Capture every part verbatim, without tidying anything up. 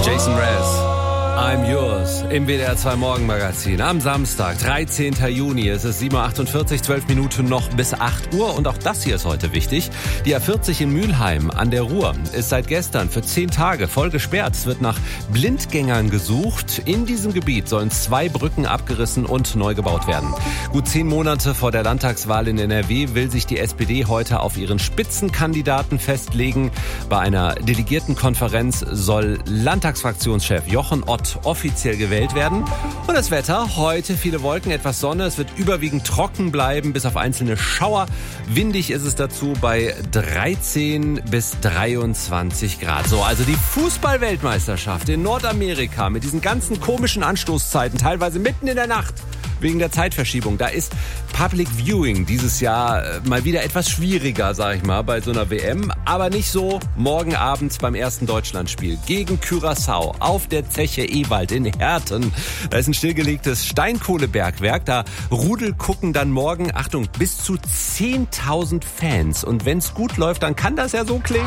Jason Mraz, I'm Yours im W D R zwei Morgenmagazin am Samstag, dreizehnten Juni. Es ist sieben Uhr achtundvierzig, zwölf Minuten noch bis acht Uhr. Und auch das hier ist heute wichtig. Die A vierzig in Mülheim an der Ruhr ist seit gestern für zehn Tage voll gesperrt. Es wird nach Blindgängern gesucht. In diesem Gebiet sollen zwei Brücken abgerissen und neu gebaut werden. Gut zehn Monate vor der Landtagswahl in N R W will sich die S P D heute auf ihren Spitzenkandidaten festlegen. Bei einer Delegiertenkonferenz soll Landtagsfraktionschef Jochen Ott offiziell gewählt werden. Und das Wetter, heute viele Wolken, etwas Sonne. Es wird überwiegend trocken bleiben, bis auf einzelne Schauer. Windig ist es dazu bei dreizehn bis dreiundzwanzig Grad. So, also die Fußball-Weltmeisterschaft in Nordamerika mit diesen ganzen komischen Anstoßzeiten, teilweise mitten in der Nacht. Wegen der Zeitverschiebung. Da ist Public Viewing dieses Jahr mal wieder etwas schwieriger, sag ich mal, bei so einer W M. Aber nicht so morgen Abend beim ersten Deutschlandspiel gegen Curaçao auf der Zeche Ewald in Herten. Da ist ein stillgelegtes Steinkohlebergwerk. Da Rudel gucken dann morgen, Achtung, bis zu zehntausend Fans. Und wenn es gut läuft, dann kann das ja so klingen.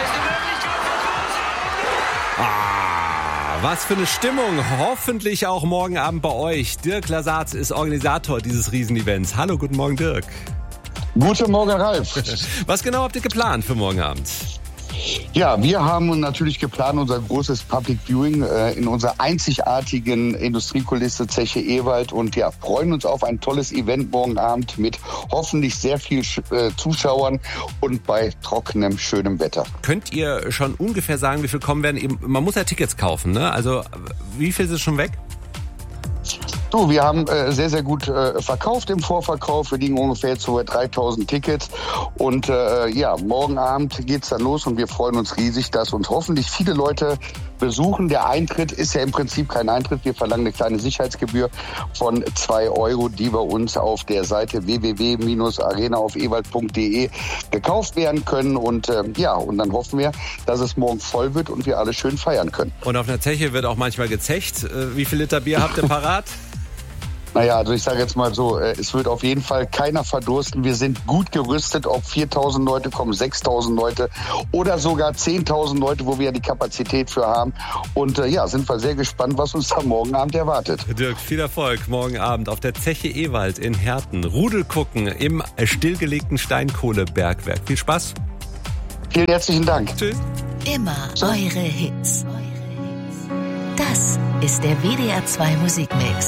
Was für eine Stimmung. Hoffentlich auch morgen Abend bei euch. Dirk Lasatz ist Organisator dieses Riesenevents. Hallo, guten Morgen, Dirk. Guten Morgen, Ralf. Was genau habt ihr geplant für morgen Abend? Ja, wir haben natürlich geplant, unser großes Public Viewing äh, in unserer einzigartigen Industriekulisse Zeche Ewald und ja, freuen uns auf ein tolles Event morgen Abend mit hoffentlich sehr viel äh, Zuschauern und bei trockenem, schönem Wetter. Könnt ihr schon ungefähr sagen, wie viel kommen werden? Man muss ja Tickets kaufen, ne? Also wie viel ist schon weg? Du, wir haben äh, sehr, sehr gut äh, verkauft im Vorverkauf. Wir liegen ungefähr jetzt so bei dreitausend Tickets. Und äh, ja, morgen Abend geht's dann los und wir freuen uns riesig, dass uns hoffentlich viele Leute besuchen. Der Eintritt ist ja im Prinzip kein Eintritt. Wir verlangen eine kleine Sicherheitsgebühr von zwei Euro, die bei uns auf der Seite w w w punkt arena auf ewald punkt d e gekauft werden können. Und äh, ja, und dann hoffen wir, dass es morgen voll wird und wir alle schön feiern können. Und auf der Zeche wird auch manchmal gezecht. Äh, wie viel Liter Bier habt ihr parat? Naja, also ich sage jetzt mal so, es wird auf jeden Fall keiner verdursten. Wir sind gut gerüstet, ob viertausend Leute kommen, sechstausend Leute oder sogar zehntausend Leute, wo wir ja die Kapazität für haben. Und äh, ja, sind wir sehr gespannt, was uns da morgen Abend erwartet. Dirk, viel Erfolg morgen Abend auf der Zeche Ewald in Herten. Rudel gucken im stillgelegten Steinkohlebergwerk. Viel Spaß. Vielen herzlichen Dank. Tschüss. Immer eure Hits. Das ist der W D R zwei Musikmix.